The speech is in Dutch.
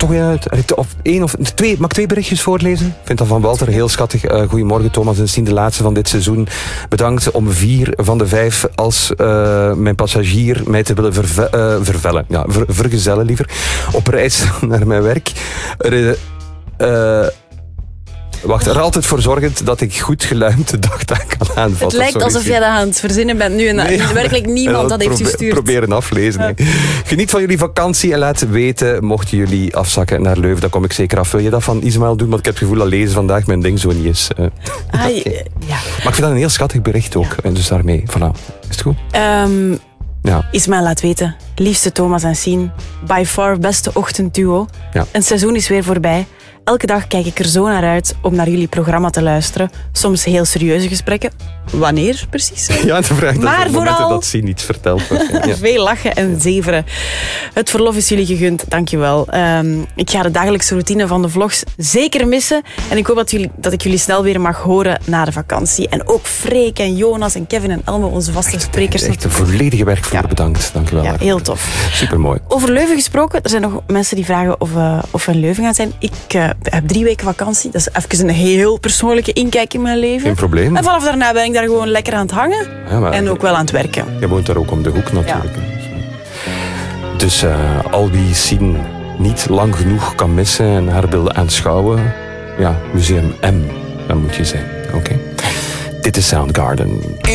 toch één of twee, mag ik 2 berichtjes voorlezen? Ik vind dat van Walter heel schattig. Goedemorgen Thomas en Sien, de laatste van dit seizoen. Bedankt om 4 van de 5 als mijn passagier mij te willen vervellen. Ja, vergezellen liever. Op reis naar mijn werk. Wacht, er altijd voor zorgend dat ik goed geluimd de dagtaak kan aanvatten. Het lijkt alsof jij dat aan het verzinnen bent nu en werkelijk niemand dat heeft gestuurd. Proberen aflezen. Ja. Geniet van jullie vakantie en laat weten, mochten jullie afzakken naar Leuven, dan kom ik zeker af. Wil je dat van Ismaël doen? Want ik heb het gevoel dat lezen vandaag mijn ding zo niet is. Ja. Maar ik vind dat een heel schattig bericht ook. En dus daarmee, voilà. Is het goed? Ismaël laat weten. Liefste Thomas en Sien. By far beste ochtendduo. Ja. Een seizoen is weer voorbij. Elke dag kijk ik er zo naar uit om naar jullie programma te luisteren. Soms heel serieuze gesprekken. Wanneer precies? Ja, de vraag maar vooral dat Sien iets vertelt. Ja. Veel lachen en zeveren. Het verlof is jullie gegund, dankjewel. Ik ga de dagelijkse routine van de vlogs zeker missen. En ik hoop dat ik jullie snel weer mag horen na de vakantie. En ook Freek en Jonas en Kevin en Elme, onze vaste sprekers. Echt een volledige werkvloer, bedankt. Dankjewel. Ja, heel tof. Supermooi. Over Leuven gesproken, er zijn nog mensen die vragen of we in Leuven gaan zijn. Ik heb 3 weken vakantie. Dat is even een heel persoonlijke inkijk in mijn leven. Geen probleem. En vanaf daarna ben ik daar gewoon lekker aan het hangen. Ja, en ook wel aan het werken. Je woont daar ook om de hoek natuurlijk. Ja. Dus al wie Sien niet lang genoeg kan missen en haar wil aanschouwen, ja, Museum M, dan moet je zijn. Oké. Dit is Soundgarden.